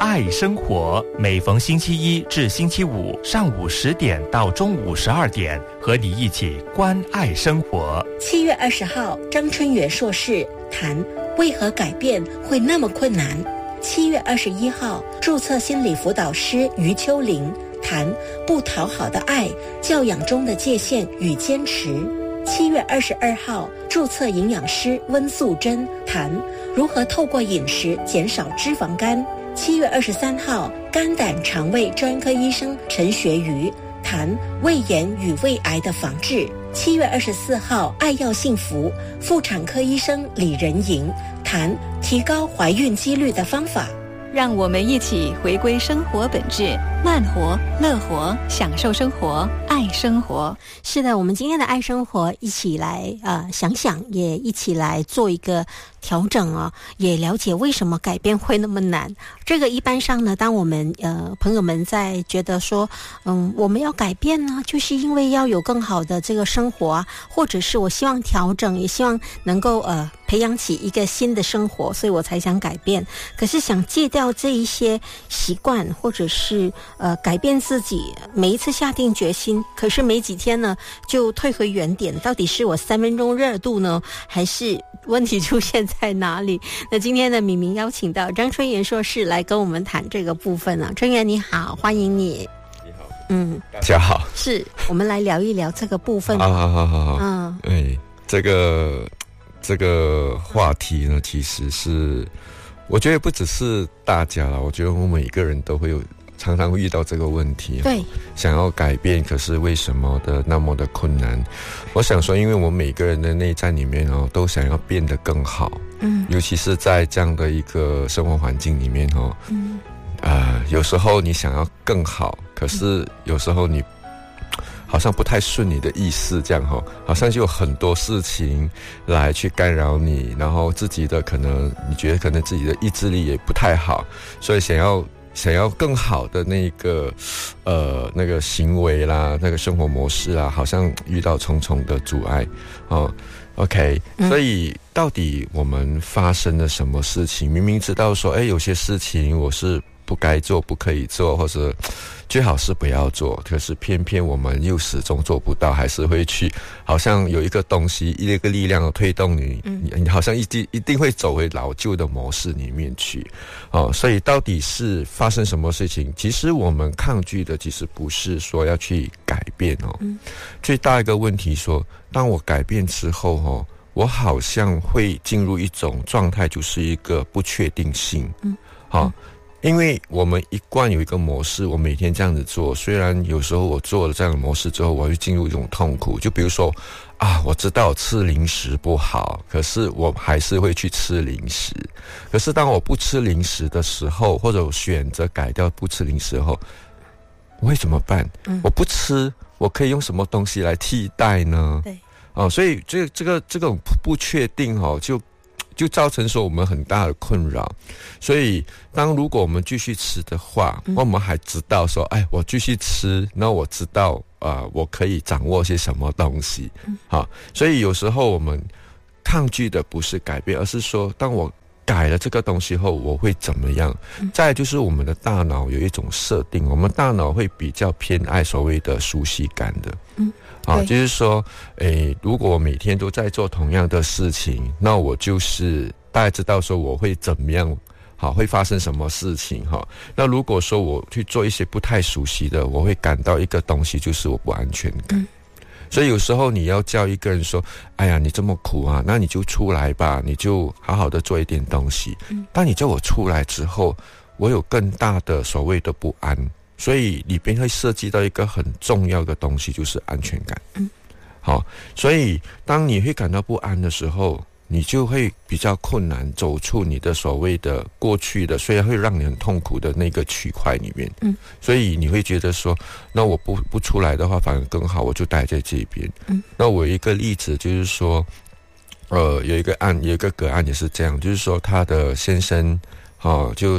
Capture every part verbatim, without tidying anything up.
爱生活，每逢星期一至星期五上午十点到中午十二点，和你一起关爱生活。 七月二十号，张春元硕士谈为何改变会那么困难。七月二十一号，注册心理辅导师余秋玲谈不讨好的爱，教养中的界限与坚持。七月二十二号，注册营养师温素珍谈如何透过饮食减少脂肪肝。七月二十三号，肝胆肠胃专科医生陈学瑜谈胃炎与胃癌的防治。七月二十四号，爱要幸福妇产科医生李仁莹谈提高怀孕几率的方法。 让我们一起回归生活本质，慢活、乐活，享受生活，爱生活。 是的，我们今天的爱生活，一起来呃想想，也一起来做一个调整啊，也了解为什么改变会那么难。这个一般上呢，当我们呃朋友们在觉得说，嗯，我们要改变呢，就是因为要有更好的这个生活啊，或者是我希望调整，也希望能够呃培养起一个新的生活，所以我才想改变。可是想戒掉这一些习惯，或者是呃改变自己，每一次下定决心，可是没几天呢就退回原点，到底是我三分钟热度呢，还是问题出现在哪里？那今天呢，敏敏邀请到张春元硕士来跟我们谈这个部分啊。春元你好，欢迎你。 你好， 嗯， 大家好。 是我们来聊一聊这个部分。 好好好好好。 嗯， 对，这个这个话题呢，其实是我觉得不只是大家啦，我觉得我们每个人都会有。常常会遇到这个问题， 对， 想要改变，可是为什么的那么的困难？我想说，因为我们每个人的内在里面哦，都想要变得更好，嗯，尤其是在这样的一个生活环境里面哦，嗯，呃，有时候你想要更好，可是有时候你好像不太顺你的意思，这样哈、哦，好像就有很多事情来去干扰你，然后自己的可能你觉得可能自己的意志力也不太好，所以想要。想要更好的那个呃那个行为啦，那个生活模式啦，好像遇到重重的阻碍哦。OK，、嗯、所以到底我们发生了什么事情？明明知道说，哎，有些事情我是不该做、不可以做，或者最好是不要做，可是偏偏我们又始终做不到，还是会去，好像有一个东西，一个力量推动你，嗯、你好像一定一定会走回老旧的模式里面去，哦，所以到底是发生什么事情？其实我们抗拒的，其实不是说要去改变哦，嗯、最大一个问题说，当我改变之后哦，我好像会进入一种状态，就是一个不确定性，嗯，好、哦。因为我们一贯有一个模式，我每天这样子做，虽然有时候我做了这样的模式之后，我会进入一种痛苦。就比如说，啊，我知道吃零食不好，可是我还是会去吃零食。可是当我不吃零食的时候，或者我选择改掉不吃零食后，我会怎么办？嗯，我不吃，我可以用什么东西来替代呢？对，哦，所以这这个这种不确定哦，就。就造成说我们很大的困扰，所以当如果我们继续吃的话，嗯、我们还知道说，哎，我继续吃，那我知道啊、呃，我可以掌握些什么东西，嗯、好，所以有时候我们抗拒的不是改变，而是说，当我改了这个东西后，我会怎么样？嗯、再来就是我们的大脑有一种设定，我们大脑会比较偏爱所谓的熟悉感的，嗯。啊，就是说，诶，如果我每天都在做同样的事情，那我就是大概知道说我会怎么样，好，会发生什么事情哈。那如果说我去做一些不太熟悉的，我会感到一个东西就是我不安全感。嗯、所以有时候你要叫一个人说，哎呀，你这么苦啊，那你就出来吧，你就好好的做一点东西。嗯、当你叫我出来之后，我有更大的所谓的不安。所以里边会涉及到一个很重要的东西，就是安全感。嗯，好，所以当你会感到不安的时候，你就会比较困难走出你的所谓的过去的，虽然会让你很痛苦的那个区块里面。嗯，所以你会觉得说，那我不不出来的话，反而更好，我就待在这边。嗯，那我有一个例子就是说，呃，有一个案，有一个个案也是这样，就是说他的先生，哦，就是。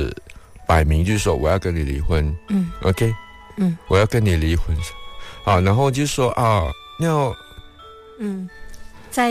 摆明就是说我要跟你离婚，嗯 ，OK， 嗯，我要跟你离婚，好，然后就说啊，要， 嗯，在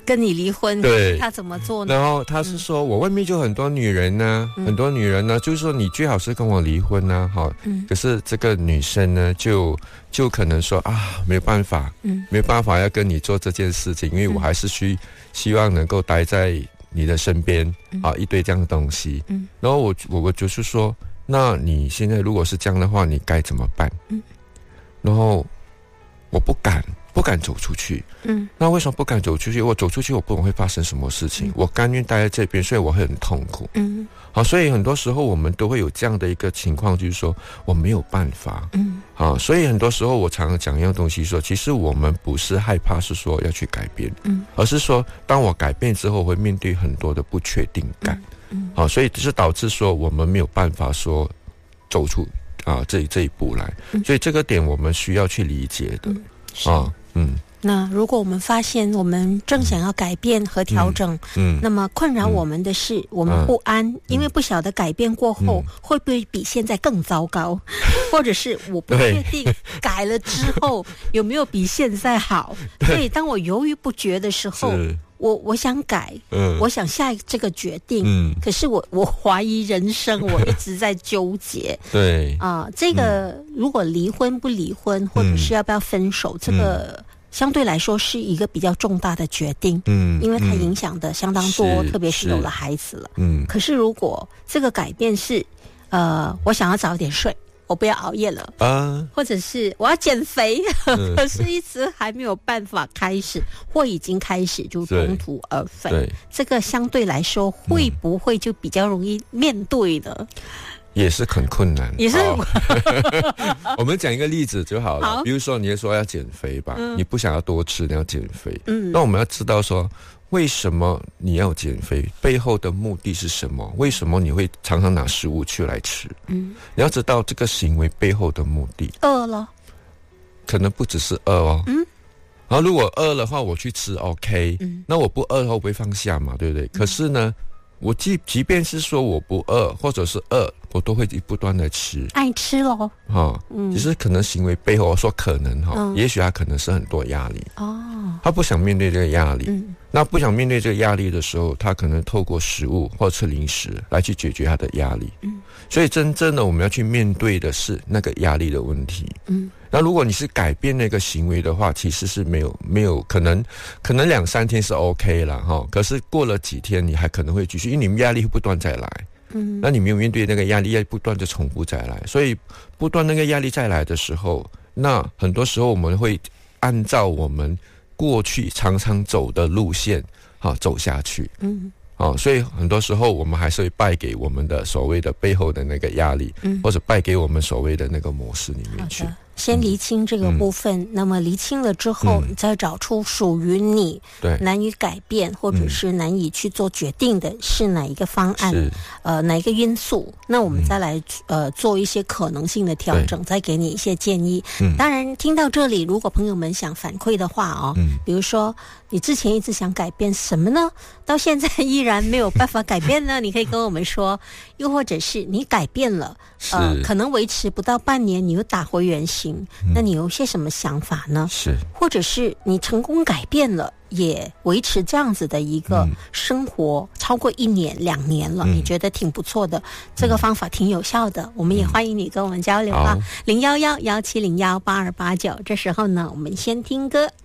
跟你离婚， 对， 他怎么做呢？ 然后他是说、嗯、我外面就很多女人呢、嗯、很多女人呢就是说你最好是跟我离婚啊，好、嗯，可是这个女生呢就就可能说啊没有办法，嗯，没有办法要跟你做这件事情，因为我还是需希望能够待在你的身边、嗯、啊，一堆这样的东西，嗯，然后我我我就是说，那你现在如果是这样的话，你该怎么办？嗯，然后我不敢。不敢走出去，嗯，那为什么不敢走出去？我走出去，我不懂会发生什么事情。嗯、我甘愿待在这边，所以我会很痛苦，嗯，好，所以很多时候我们都会有这样的一个情况，就是说我没有办法，嗯，好，所以很多时候我常常讲一样东西说，其实我们不是害怕是说要去改变，嗯，而是说当我改变之后，会面对很多的不确定感，嗯，好，所以这是导致说我们没有办法说走出啊这这一步来，嗯、所以这个点我们需要去理解的，嗯、啊。嗯，那如果我们发现我们正想要改变和调整，嗯，嗯那么困扰我们的是、嗯、我们不安、嗯，因为不晓得改变过后、嗯、会不会比现在更糟糕，或者是我不确定改了之后有没有比现在好，所以当我犹豫不决的时候，我我想改，嗯，我想下这个决定，嗯，可是我我怀疑人生，我一直在纠结， 对啊、呃，这个、嗯、如果离婚不离婚，或者是要不要分手，嗯、这个相对来说是一个比较重大的决定，嗯，因为它影响的相当多，嗯、特别是有了孩子了，嗯，可是如果这个改变是，呃，我想要早点睡。我不要熬夜了啊，或者是我要减肥，嗯、可是一直还没有办法开始，或已经开始就中途而废。对，这个相对来说会不会就比较容易面对呢？ 也是很困难， 也是。 我们讲一个例子就好了，好比如说你说要减肥吧，嗯、你不想要多吃，你要减肥，嗯，那我们要知道说。为什么你要减肥？背后的目的是什么？为什么你会常常拿食物去来吃？嗯，你要知道这个行为背后的目的。 饿了， 可能不只是饿哦。嗯，然后如果饿的话，我去吃 OK。嗯，那我不饿的话，我不会放下嘛，对不对？嗯、可是呢，我即即便是说我不饿，或者是饿，我都会不断的吃， 爱吃咯。 哈、哦，嗯，其实可能行为背后，我说可能哈、哦嗯，也许他可能是很多压力哦，他不想面对这个压力。嗯。那不想面对这个压力的时候，他可能透过食物或吃零食来去解决他的压力。嗯，所以真正的我们要去面对的是那个压力的问题。嗯，那如果你是改变那个行为的话，其实是没有没有可能，可能两三天是 OK 啦哈。可是过了几天，你还可能会继续，因为你们压力会不断再来。嗯，那你没有面对那个压力，要不断的重复再来，所以不断那个压力再来的时候，那很多时候我们会按照我们过去常常走的路线，好走下去，嗯，好，所以很多时候我们还是会败给我们的所谓的背后的那个压力，嗯，或者败给我们所谓的那个模式里面去。 先厘清这个部分，嗯、那么厘清了之后，嗯、你再找出属于你难以改变或者是难以去做决定的是哪一个方案，嗯、呃，哪一个因素？那我们再来、嗯、呃做一些可能性的调整，再给你一些建议。嗯、当然，听到这里，如果朋友们想反馈的话哦，嗯、比如说你之前一直想改变什么呢？到现在依然没有办法改变呢？你可以跟我们说，又或者是你改变了，呃，可能维持不到半年，你又打回原形。嗯、那你有些什么想法呢？是，或者是你成功改变了，也维持这样子的一个生活、嗯、超过一年两年了、嗯、你觉得挺不错的，这个方法挺有效的、嗯、我们也欢迎你跟我们交流啊，零幺幺幺七零幺八二八九。这时候呢，我们先听歌。